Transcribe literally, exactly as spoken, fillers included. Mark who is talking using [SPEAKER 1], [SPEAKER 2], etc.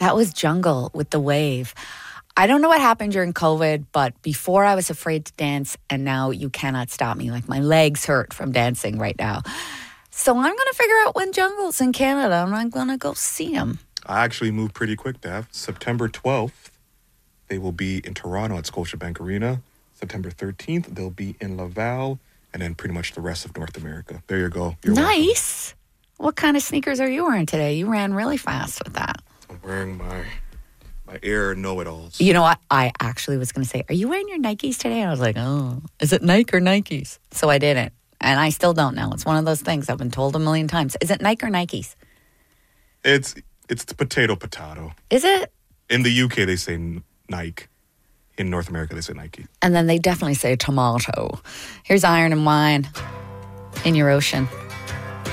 [SPEAKER 1] That was Jungle with The Wave. I don't know what happened during COVID, but before I was afraid to dance, and now you cannot stop me. Like, my legs hurt from dancing right now. So I'm going to figure out when Jungle's in Canada, and I'm going to go see him.
[SPEAKER 2] I actually moved pretty quick, Dav. September twelfth, they will be in Toronto at Scotiabank Arena. September thirteenth, they'll be in Laval, and then pretty much the rest of North America. There you go. You're
[SPEAKER 1] nice. Welcome. What kind of sneakers are you wearing today? You ran really fast with that.
[SPEAKER 2] I'm wearing my... My Air know-it-alls.
[SPEAKER 1] You know what? I actually was going to say, are you wearing your Nikes today? I was like, oh, is it Nike or Nikes? So I didn't. And I still don't know. It's one of those things I've been told a million times. Is it Nike or Nikes?
[SPEAKER 2] It's it's the potato potato.
[SPEAKER 1] Is it?
[SPEAKER 2] In the U K, they say Nike. In North America, they say Nike.
[SPEAKER 1] And then they definitely say tomato. Here's Iron and Wine in your ocean.